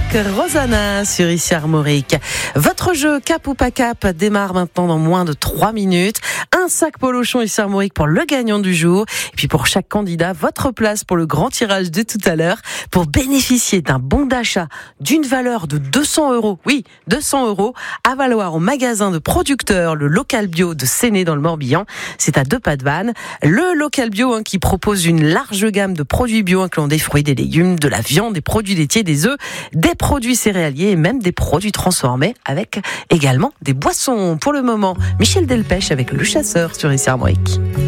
Rosanna sur Ici Armorique. Votre jeu Cap ou pas Cap démarre maintenant dans moins de 3 minutes. Un sac Polochon Ici Armorique pour le gagnant du jour. Et puis pour chaque candidat, votre place pour le grand tirage de tout à l'heure pour bénéficier d'un bon d'achat d'une valeur de 200 €. Oui, 200 € à valoir au magasin de producteurs, le local bio de Séné dans le Morbihan. C'est à 2 pas de Vannes. Le local bio qui propose une large gamme de produits bio incluant des fruits, des légumes, de la viande, des produits laitiers, des œufs, des produits céréaliers et même des produits transformés avec également des boissons. Pour le moment, Michel Delpech avec Le Chasseur sur Ici Armorique.